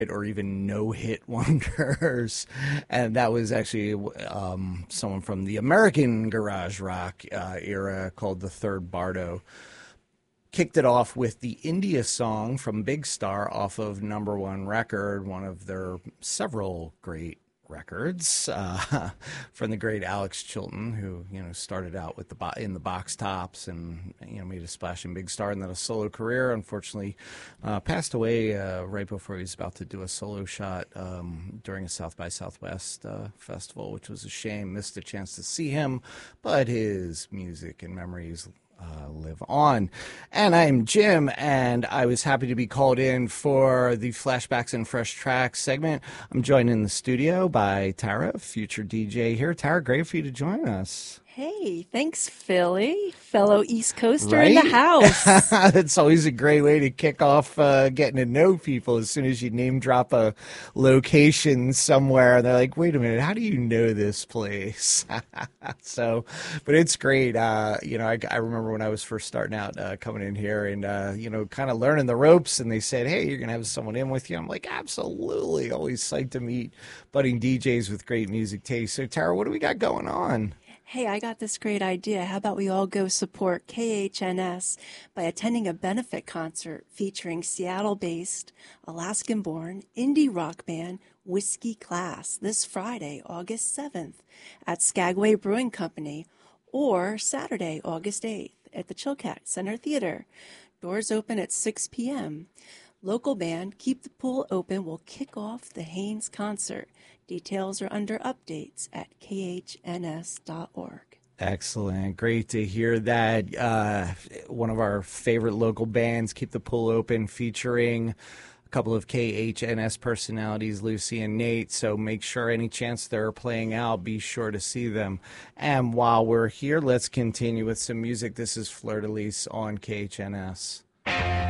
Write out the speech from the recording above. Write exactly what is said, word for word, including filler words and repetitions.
or even no-hit wonders. And that was actually um, someone from the American garage rock uh, era called the Third Bardo. Kicked it off with the India song from Big Star off of Number One Record, one of their several great records uh, from the great Alex Chilton, who you know started out with the bo- in the Box Tops and you know made a splash in Big Star and then a solo career. Unfortunately, uh, passed away uh, right before he was about to do a solo shot um, during a South by Southwest uh, festival, which was a shame. Missed a chance to see him, but his music and memories Uh, live on. And I'm Jim, and I was happy to be called in for the Flashbacks and Fresh Tracks segment. I'm joined in the studio by Tara, future D J here. Tara, great for you to join us. Hey, thanks, Philly. Fellow East Coaster in the Right? house. That's always a great way to kick off uh, getting to know people as soon as you name drop a location somewhere. And they're like, wait a minute, how do you know this place? So, but it's great. Uh, you know, I, I remember when I was first starting out uh, coming in here and, uh, you know, kind of learning the ropes. And they said, hey, you're going to have someone in with you. I'm like, absolutely. Always psyched to meet budding D Js with great music taste. So, Tara, what do we got going on? Hey, I got this great idea. How about we all go support K H N S by attending a benefit concert featuring Seattle-based, Alaskan-born indie rock band Whiskey Class this Friday, August seventh at Skagway Brewing Company, or Saturday, August eighth at the Chilkat Center Theater. Doors open at six p.m. Local band Keep the Pool Open will kick off the Haynes concert. Details are under updates at k h n s dot org. Excellent. Great to hear that. Uh, one of our favorite local bands, Keep the Pool Open, featuring a couple of K H N S personalities, Lucy and Nate. So make sure any chance they're playing out, be sure to see them. And while we're here, let's continue with some music. This is Fleur de Lis on K H N S.